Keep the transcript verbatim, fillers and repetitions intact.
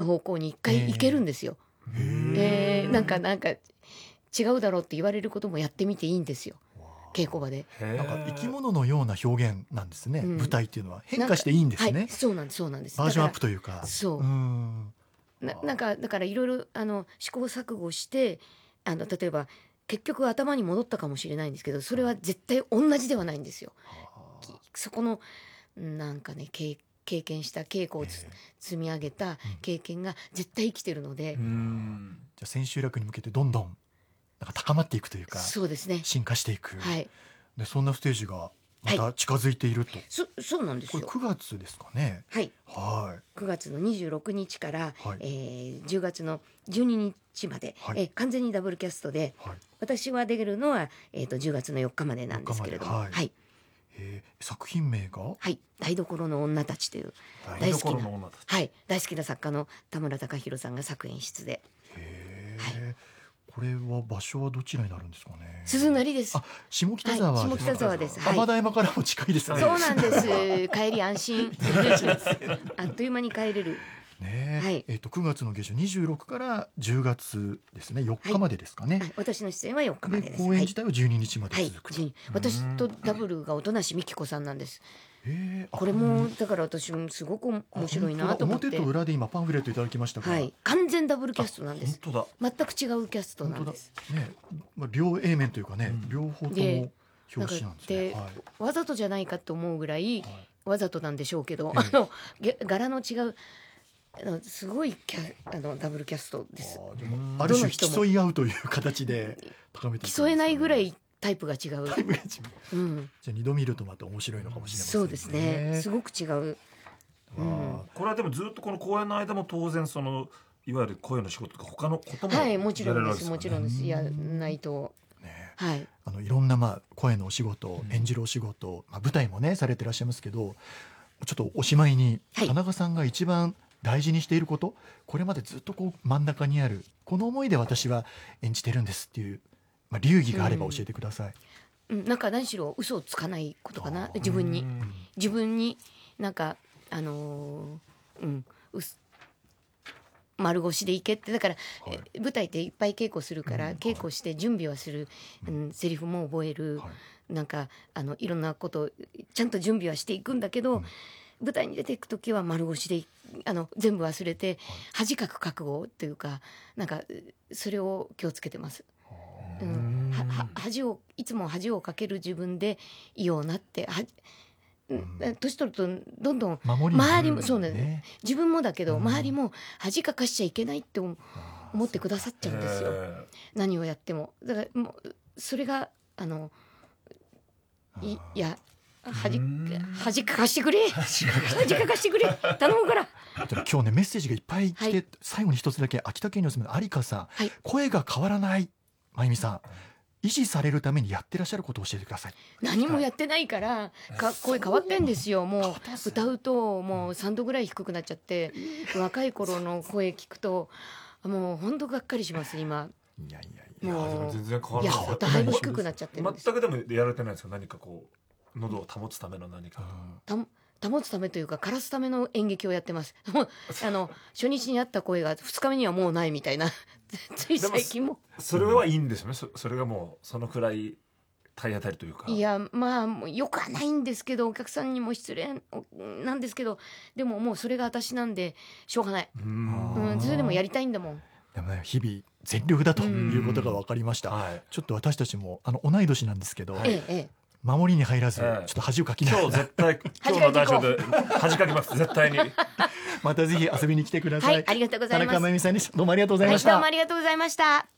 方向に一回行けるんですよ。えー、なんかなんか違うだろうって言われることもやってみていいんですよ、稽古場で。 なんか生き物のような表現なんですね、うん、舞台っていうのは変化していいんですね。 はい、そうなんですそうなんです。 バージョンアップというか。 そう、うん、な, なんかだからいろいろあの試行錯誤してあの例えば結局頭に戻ったかもしれないんですけど、それは絶対同じではないんですよ。そこのなんかね経経験した稽古を積み上げた経験が絶対生きてるので、 うん、じゃあ千秋楽に向けてどんどんなんか高まっていくというか、 そうですね、 進化していく、 はい、 でそんなステージがまた近づいていると、はい、 そ, そうなんですよ。 これくがつですかね。 はい、はい、くがつのにじゅうろくにちから、はい、えー、じゅうがつのじゅうににちまで、はい、えー、完全にダブルキャストで、はい、私は出るのは、えー、とじゅうがつのよっかまでなんですけれども、はいはい、 えー、作品名が、 はい、台所の女たちという大好きな、はい、大好きな作家の田村隆弘さんが作演出で、 へー、はい、これは場所はどちらになるんですかね。 鈴なりです。 あ、下北沢です、 はい、下北沢です。 浜田山からも近いですね。 そうなんです。帰り安心あっという間に帰れるね。はい、えー、とくがつの下旬にじゅうろくからじゅうがつですね、よっかまでですかね。 はい、私の出演はよっかまでです。 公演自体はじゅうににちまで続く、はいはい、 私とダブルが音無美紀子さんなんです。 えー、 これもだから私もすごく面白いなと思って。 表と裏で今パンフレットいただきましたが、 はい、完全ダブルキャストなんです。 本当だ、 全く違うキャストなんです、 ね、まあ、両 A 面というかね、うん、両方とも表紙なんですね。 はい、わざとじゃないかと思うぐらい、はい、わざとなんでしょうけど、えー、あの柄の違うすごいキャあのダブルキャストです。 あ, でもある種競い合うという形で高めていくんですね。 競えないぐらいタイプが違う。 タイプが違う、うん、じゃあ二度見るとまた面白いのかもしれませんね。 そうですね、すごく違う、 うん、これはでもずっとこの公演の間も当然そのいわゆる声の仕事とか他のこともやられるんですかね。 はい、もちろんです、もちろんです。やらないと、 ね、はい、あのいろんなまあ声のお仕事、演じるお仕事、まあ、舞台もねされてらっしゃいますけど、ちょっとおしまいに、はい、田中さんが一番大事にしていること、これまでずっとこう真ん中にあるこの思いで私は演じてるんですっていう、まあ、流儀があれば教えてください。 うん、なんか何しろ嘘をつかないことかな。自分に自分になんかあのー、うんう丸腰でいけって。だから、はい、舞台っていっぱい稽古するから、うん、稽古して準備はする、うん、セリフも覚える、はい、なんかあのいろんなことちゃんと準備はしていくんだけど、うん、舞台に出ていくときは丸腰であの全部忘れて、はい、恥かく覚悟というか、なんかそれを気をつけてます。うん、はは恥をいつも恥をかける自分でいようなっては、うん、年取るとどんどん周りもそうなんです、ね、自分もだけど、うん、周りも恥かかしちゃいけないって思ってくださっちゃうんですよ、何をやっても。だからもうそれがあの い, いや恥, 恥かかしてくれ恥かかしてくれ頼むから。 今日ねメッセージがいっぱい来て、はい、最後に一つだけ秋田県にお住まいの有香さん、はい、声が変わらないまゆみさん、維持されるためにやってらっしゃることを教えてください。 何もやってないからか声変わってんですよ。もう歌うともうさんどぐらい低くなっちゃって、若い頃の声聞くともう本当がっかりします今。いやいやいや、 もう全然変わらない。 いやだいぶ低くなっちゃってるんです。 全くでもやられてないですか。何かこう喉を保つための何か、 うん、保つためというか枯らすための演劇をやってます。あの初日にあった声がふつかめにはもうないみたいなつい最近も。 それはいいんですよね。 そ, それがもうそのくらい体当たりというか。 いやまあよくはないんですけど、お客さんにも失礼なんですけど、でももうそれが私なんでしょうがない。うん、うん、それでもやりたいんだもん。 でもね、日々全力だということが分かりました、はい、ちょっと私たちもあの同い年なんですけど、ええ、守りに入らず、ええ、ちょっと恥をかきながら、 今日絶対今日の大丈夫恥かきます絶対にまたぜひ遊びに来てください。 はい、ありがとうございます。 田中真由美さんにどうもありがとうございました。 はい、どうもありがとうございました。